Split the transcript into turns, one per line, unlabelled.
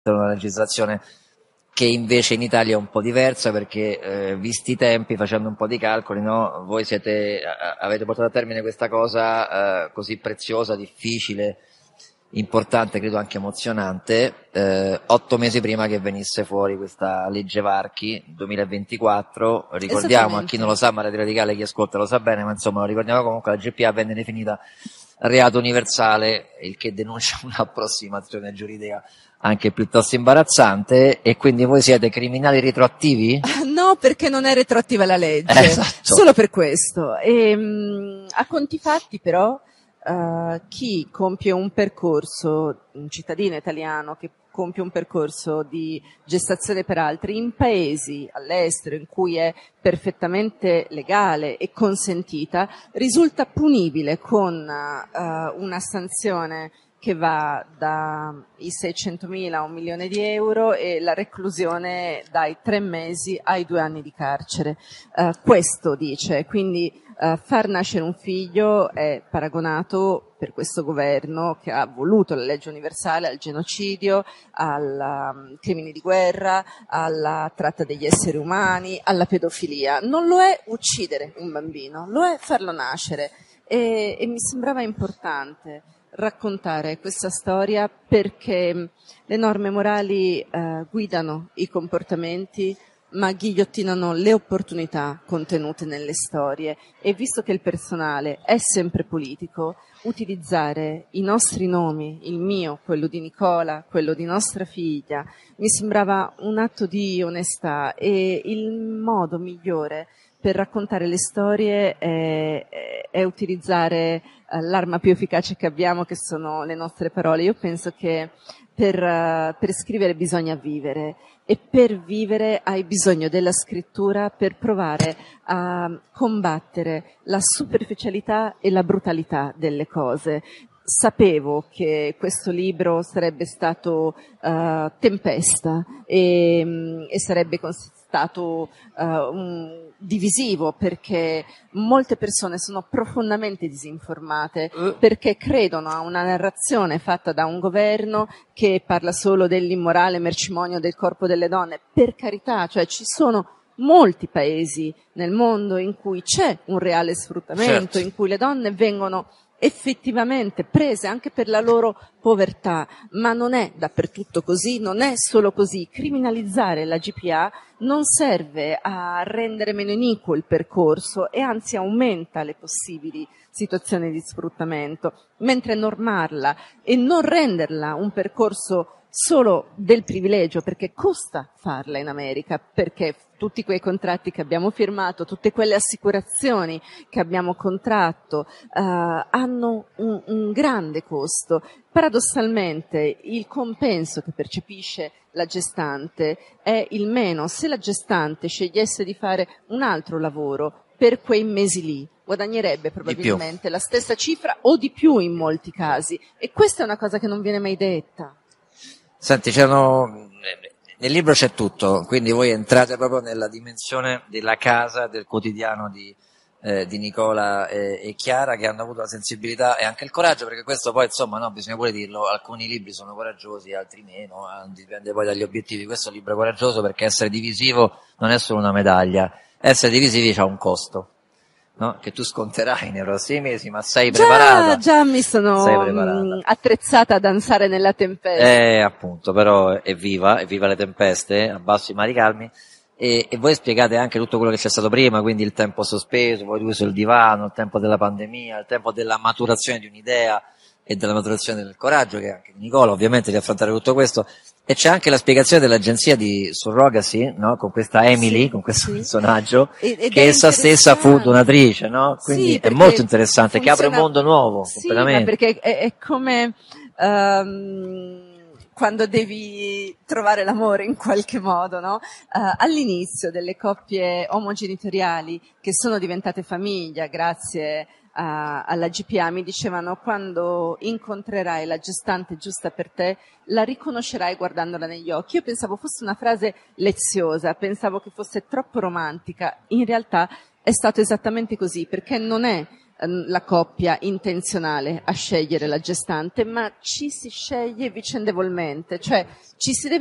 una legislazione che invece in Italia è un po' diversa, perché visti i tempi, facendo un po' di calcoli, no, voi avete portato a termine questa cosa così preziosa, difficile, importante, credo anche emozionante, 8 mesi prima che venisse fuori questa legge Varchi 2024. Ricordiamo, a chi non lo sa, ma Radio Radicale, chi ascolta lo sa bene, ma insomma lo ricordiamo comunque, la GPA venne definita reato universale, il che denuncia un'approssimazione giuridica anche piuttosto imbarazzante. E quindi voi siete criminali retroattivi?
No, perché non è retroattiva la legge,
esatto.
Solo per questo. A conti fatti però, chi compie un percorso, un cittadino italiano che compie un percorso di gestazione per altri in paesi all'estero in cui è perfettamente legale e consentita, risulta punibile con una sanzione che va dai 600.000 a 1 milione di euro e la reclusione dai 3 mesi ai 2 anni di carcere. Questo dice, quindi far nascere un figlio è paragonato per questo governo, che ha voluto la legge universale, al genocidio, al crimini di guerra, alla tratta degli esseri umani, alla pedofilia. Non lo è uccidere un bambino, lo è farlo nascere. E mi sembrava importante raccontare questa storia perché le norme morali guidano i comportamenti, ma ghigliottinano le opportunità contenute nelle storie, e visto che il personale è sempre politico, utilizzare i nostri nomi, il mio, quello di Nicola, quello di nostra figlia, mi sembrava un atto di onestà, e il modo migliore per raccontare le storie è utilizzare l'arma più efficace che abbiamo, che sono le nostre parole. Io penso che per scrivere bisogna vivere, e per vivere hai bisogno della scrittura per provare a combattere la superficialità e la brutalità delle cose. Sapevo che questo libro sarebbe stato tempesta e sarebbe stato divisivo, perché molte persone sono profondamente disinformate, perché credono a una narrazione fatta da un governo che parla solo dell'immorale mercimonio del corpo delle donne. Per carità, cioè ci sono molti paesi nel mondo in cui c'è un reale sfruttamento,
Certo.
in cui le donne vengono effettivamente prese anche per la loro povertà, ma non è dappertutto così, non è solo così. Criminalizzare la GPA non serve a rendere meno iniquo il percorso, e anzi aumenta le possibili situazioni di sfruttamento, mentre normarla e non renderla un percorso solo del privilegio, perché costa farla in America, perché tutti quei contratti che abbiamo firmato, tutte quelle assicurazioni che abbiamo contratto hanno un grande costo. Paradossalmente il compenso che percepisce la gestante è il meno. Se la gestante scegliesse di fare un altro lavoro per quei mesi lì, guadagnerebbe probabilmente la stessa cifra o di più in molti casi, e questa è una cosa che non viene mai detta.
Senti, nel libro c'è tutto, quindi voi entrate proprio nella dimensione della casa, del quotidiano di Nicola e Chiara, che hanno avuto la sensibilità e anche il coraggio, perché questo poi, insomma, no, bisogna pure dirlo, alcuni libri sono coraggiosi, altri meno, dipende poi dagli obiettivi. Questo è un libro coraggioso perché essere divisivo non è solo una medaglia, essere divisivi ha un costo, no? Che tu sconterai nei prossimi mesi, ma sei preparata?
Già mi sono attrezzata a danzare nella tempesta.
Appunto, però è viva le tempeste, abbasso i mari calmi, e voi spiegate anche tutto quello che c'è stato prima, quindi il tempo sospeso, voi due sul divano, il tempo della pandemia, il tempo della maturazione di un'idea e della maturazione del coraggio, che anche Nicola ovviamente, di affrontare tutto questo. E c'è anche la spiegazione dell'agenzia di surrogacy, no? Con questa Emily, con questo personaggio, che essa stessa fu donatrice, no? Quindi è molto interessante, che apre un mondo nuovo, completamente.
Perché è come quando devi trovare l'amore in qualche modo, no? All'inizio delle coppie omogenitoriali che sono diventate famiglia grazie alla GPA mi dicevano: quando incontrerai la gestante giusta per te la riconoscerai guardandola negli occhi. Io pensavo fosse una frase leziosa, pensavo che fosse troppo romantica. In realtà è stato esattamente così, perché non è la coppia intenzionale a scegliere la gestante, ma ci si sceglie vicendevolmente, cioè ci si deve